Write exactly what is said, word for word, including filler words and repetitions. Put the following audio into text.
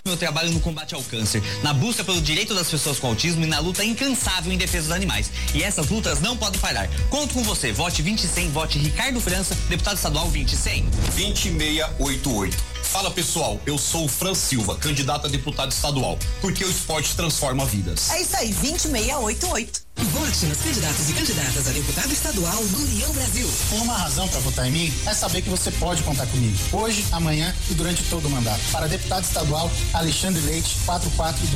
meu trabalho no combate ao câncer, na busca pelo direito das pessoas com autismo e na luta incansável em defesa dos animais. E essas lutas não podem parar. Conto com você. Vote vinte e cem, vote Ricardo França, deputado estadual vinte e cem. vinte e seis oitenta e oito. Fala pessoal, eu sou o Fran Silva, candidato a deputado estadual, porque o esporte transforma vidas. É isso aí, vinte e seis oitenta e oito. Vote nos candidatos e candidatas a deputado estadual do União Brasil. Uma razão para votar em mim é saber que você pode contar comigo, hoje, amanhã e durante todo o mandato. Para deputado estadual, Alexandre Leite, quatro quatro